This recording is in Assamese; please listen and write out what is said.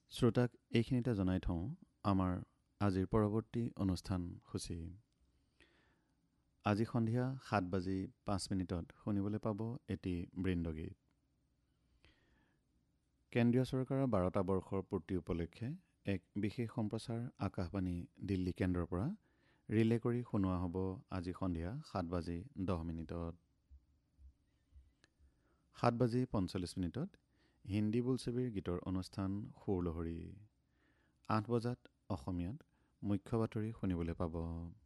শ্ৰোতাক এইখিনিতে জনাই থওঁ আমাৰ আজিৰ পৰৱৰ্তী অনুষ্ঠানসূচী আজি সন্ধিয়া 7:05 শুনিবলৈ পাব এটি বৃন্দগীত। কেন্দ্ৰীয় চৰকাৰৰ 12টা বৰ্ষৰ পূৰ্তি উপলক্ষে এক বিশেষ সম্প্ৰচাৰ আকাশবাণী দিল্লী কেন্দ্ৰৰ পৰা ৰিলে কৰি শুনোৱা হ'ব আজি সন্ধিয়া 7:10। 7:45 হিন্দী বোলছবিৰ গীতৰ অনুষ্ঠান সুৰলহৰী। 8 বজাত অসমীয়াত মুখ্য বাতৰি শুনিবলৈ পাব।